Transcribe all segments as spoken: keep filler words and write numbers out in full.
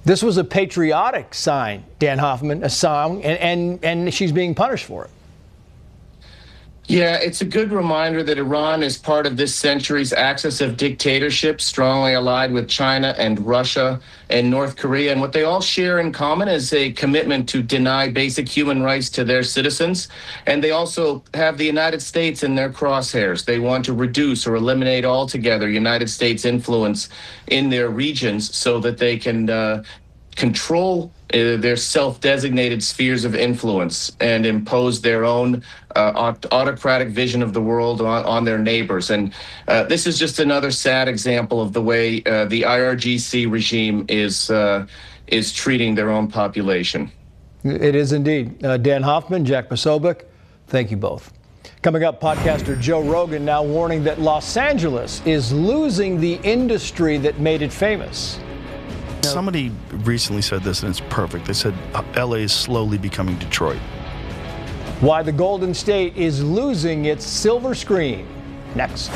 This was a patriotic sign, Dan Hoffman, a song, and, and, and she's being punished for it. Yeah, it's a good reminder that Iran is part of this century's axis of dictatorship, strongly allied with China and Russia and North Korea. And what they all share in common is a commitment to deny basic human rights to their citizens. And they also have the United States in their crosshairs. They want to reduce or eliminate altogether United States influence in their regions so that they can uh, control uh, their self-designated spheres of influence and impose their own uh, aut- autocratic vision of the world on, on their neighbors. And uh, this is just another sad example of the way uh, the I R G C regime is uh, is treating their own population. It is indeed. Uh, Dan Hoffman, Jack Posobiec, thank you both. Coming up, podcaster Joe Rogan now warning that Los Angeles is losing the industry that made it famous. Somebody recently said this, and it's perfect. They said L A is slowly becoming Detroit. Why the Golden State is losing its silver screen. Next.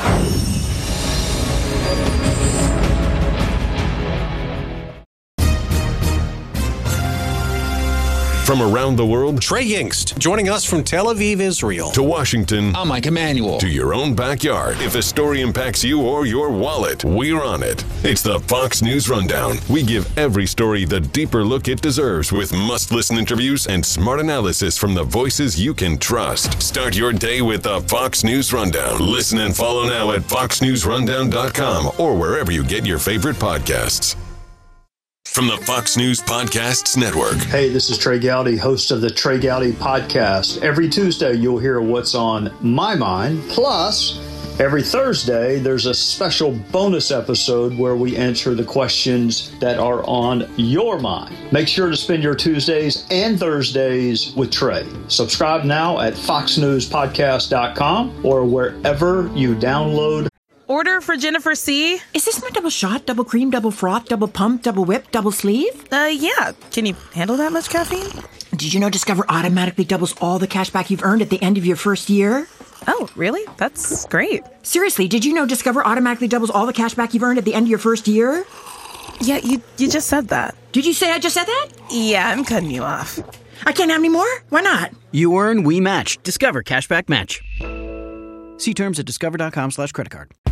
From around the world, Trey Yingst, joining us from Tel Aviv, Israel. To Washington, I'm Mike Emanuel. To your own backyard. If a story impacts you or your wallet, we're on it. It's the Fox News Rundown. We give every story the deeper look it deserves with must-listen interviews and smart analysis from the voices you can trust. Start your day with the Fox News Rundown. Listen and follow now at fox news rundown dot com or wherever you get your favorite podcasts. From the Fox News Podcasts Network. Hey, this is Trey Gowdy, host of the Trey Gowdy Podcast. Every Tuesday, you'll hear what's on my mind. Plus, every Thursday, there's a special bonus episode where we answer the questions that are on your mind. Make sure to spend your Tuesdays and Thursdays with Trey. Subscribe now at fox news podcast dot com or wherever you download. Order for Jennifer C. Is this my double shot, double cream, double froth, double pump, double whip, double sleeve? Uh, yeah. Can you handle that much caffeine? Did you know Discover automatically doubles all the cash back you've earned at the end of your first year? Oh, really? That's great. Seriously, did you know Discover automatically doubles all the cash back you've earned at the end of your first year? Yeah, you you just said that. Did you say I just said that? Yeah, I'm cutting you off. I can't have any more? Why not? You earn, we match. Discover Cashback Match. See terms at discover dot com slash credit card.